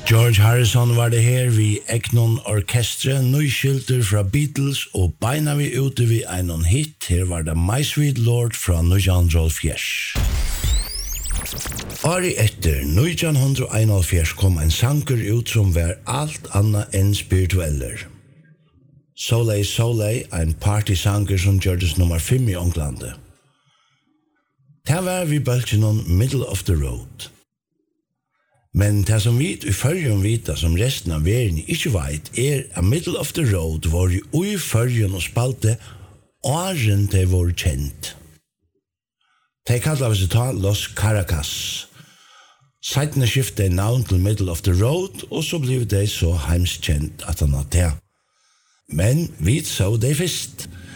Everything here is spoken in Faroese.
George Harrison var det her vi Eknon Orkestre, nøyskilter fra Beatles og beina vi ute vi einon hit. Her var det My Sweet Lord fra 1912. Året etter 1941 kom en sanger ut som var alt annet enn spiritueller. Soleil Soleil, en partysanger som gjørdes nummer 5 i Ånglandet. Det var vi bølgenom Middle of the Road. Men det som vi i førjen vita som resten av verden ikke vet at Middle of the Road var i førjen og spalte åren det var kjent. De kallet vi seg ta Los Caracas. Seitene skiftet navn til Middle of the Road, og så ble det så heimskjent at han hadde det. Men vi så det først.